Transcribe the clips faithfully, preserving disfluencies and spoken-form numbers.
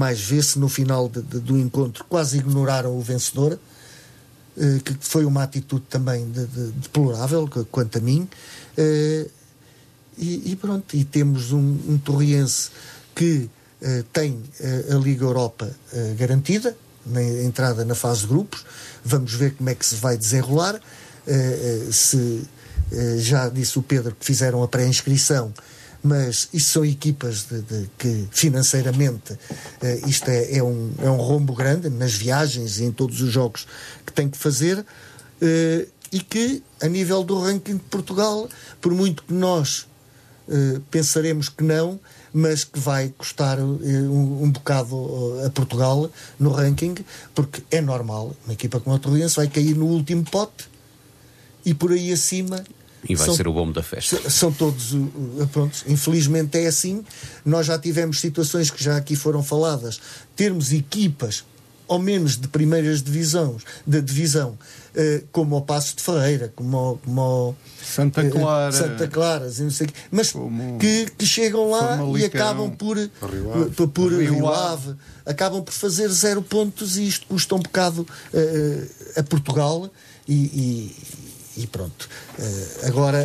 mais vê-se no final de, de, do encontro, quase ignoraram o vencedor, eh, que foi uma atitude também de, de, deplorável, quanto a mim, eh, e, e pronto, e temos um, um Torriense que eh, tem eh, a Liga Europa eh, garantida, na entrada na fase de grupos. Vamos ver como é que se vai desenrolar, eh, eh, se eh, já disse o Pedro que fizeram a pré-inscrição, mas isso são equipas de, de, que financeiramente uh, isto é, é, um, é um rombo grande nas viagens e em todos os jogos que tem que fazer, uh, e que a nível do ranking de Portugal, por muito que nós uh, pensaremos que não, mas que vai custar uh, um, um bocado uh, a Portugal no ranking, porque é normal, uma equipa como a Torriense vai cair no último pote e por aí acima. E vai são, ser o bombo da festa. São todos, pronto, infelizmente é assim. Nós já tivemos situações que já aqui foram faladas, termos equipas, ao menos de primeiras divisões, de divisão, eh, como o Paços de Ferreira, como, como Santa Clara, eh, Santa Clara, não sei, mas que, que chegam lá e acabam por, por, por Rio, Rio Ave, acabam por fazer zero pontos, e isto custa um bocado eh, a Portugal. E, e E pronto, uh, agora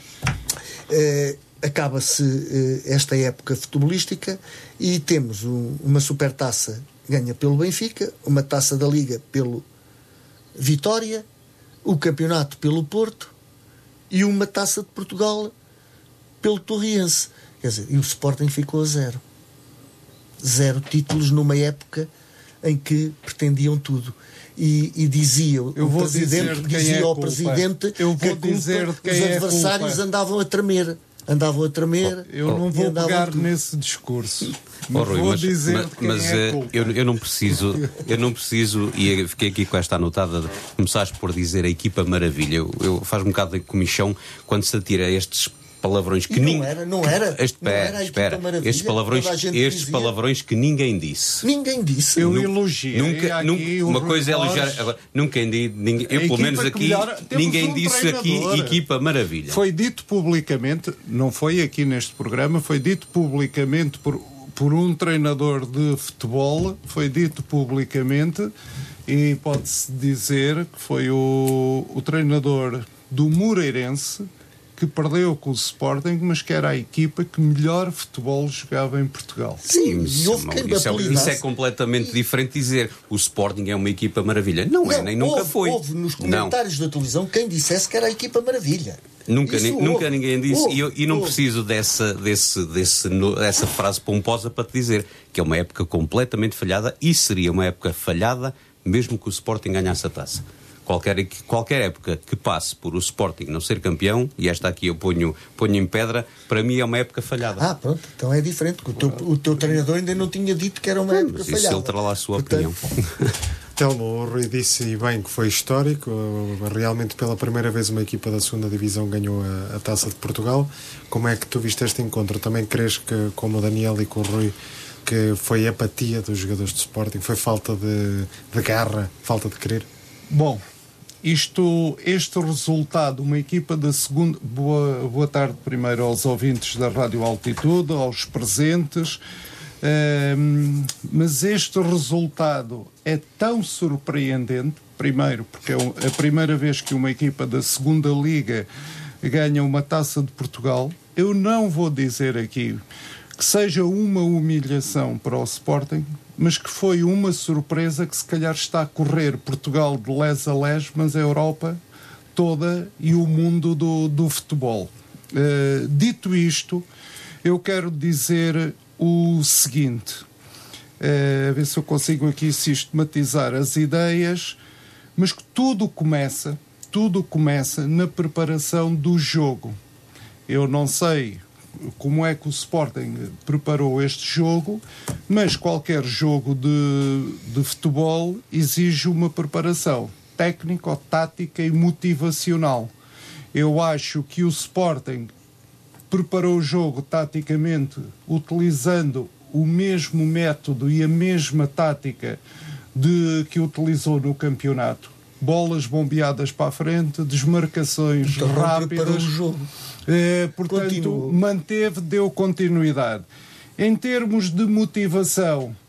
uh, acaba-se uh, esta época futebolística e temos um, uma supertaça ganha pelo Benfica, uma taça da Liga pelo Vitória, o campeonato pelo Porto e uma taça de Portugal pelo Torriense. Quer dizer, e o Sporting ficou a zero. Zero títulos numa época em que pretendiam tudo. E, e dizia o presidente, dizia ao presidente que a culpa, os adversários andavam a tremer. Andavam a tremer. Eu não vou pegar a... nesse discurso. Não oh, Rui, vou mas, dizer mas, de quem mas é a culpa. Eu, eu não preciso, eu não preciso, e fiquei aqui com esta anotada, de começaste por dizer a equipa maravilha. Eu, eu faz um bocado de comichão quando se atira estes palavrões que ninguém. Não era, não era. Este, não era a espera, estes palavrões, estes palavrões que ninguém disse. Ninguém disse. Eu elogiei. Nunca, nunca, uma coisa é elogiar. Agora, nunca ninguém, eu pelo menos aqui, ninguém um disse aqui equipa maravilha. Foi dito publicamente, não foi aqui neste programa, foi dito publicamente por, por um treinador de futebol, foi dito publicamente, e pode-se dizer que foi o, o treinador do Moreirense, que perdeu com o Sporting, mas que era a equipa que melhor futebol jogava em Portugal. Sim, isso, isso, é, isso é completamente e... diferente dizer o Sporting é uma equipa maravilha. Não, não é, nem houve, nunca foi. Houve nos comentários não. da televisão quem dissesse que era a equipa maravilha. Nunca, ni, nunca ninguém disse. Houve, e, eu, e não houve. preciso dessa, desse, desse, no, dessa frase pomposa para te dizer que é uma época completamente falhada, e seria uma época falhada mesmo que o Sporting ganhasse a taça. Qualquer, qualquer época que passe por o Sporting não ser campeão, e esta aqui eu ponho, ponho em pedra, para mim é uma época falhada. Ah, pronto, então é diferente. O teu, o teu treinador ainda não tinha dito que era uma época mas falhada. Isso ele terá lá a sua Portanto... opinião. Telmo, o Rui disse bem que foi histórico. Realmente, pela primeira vez, uma equipa da segunda Divisão ganhou a, a Taça de Portugal. Como é que tu viste este encontro? Também crees que, como o Daniel e com o Rui, que foi apatia dos jogadores de Sporting? Foi falta de, de garra, falta de querer? Bom, Isto, este resultado, uma equipa da segunda... Boa, boa tarde primeiro aos ouvintes da Rádio Altitude, aos presentes. Um, mas este resultado é tão surpreendente, primeiro porque é a primeira vez que uma equipa da segunda Liga ganha uma Taça de Portugal. Eu não vou dizer aqui que seja uma humilhação para o Sporting, mas que foi uma surpresa que se calhar está a correr Portugal de les a les, mas a Europa toda e o mundo do, do futebol. Uh, dito isto, eu quero dizer o seguinte, uh, a ver se eu consigo aqui sistematizar as ideias, mas que tudo começa, tudo começa na preparação do jogo. Eu não sei como é que o Sporting preparou este jogo, mas qualquer jogo de, de futebol exige uma preparação técnica, tática e motivacional. Eu acho que o Sporting preparou o jogo taticamente utilizando o mesmo método e a mesma tática de, que utilizou no campeonato. Bolas bombeadas para a frente, desmarcações então, rápidas. O jogo. Eh, portanto, Continuo. manteve, deu continuidade. Em termos de motivação,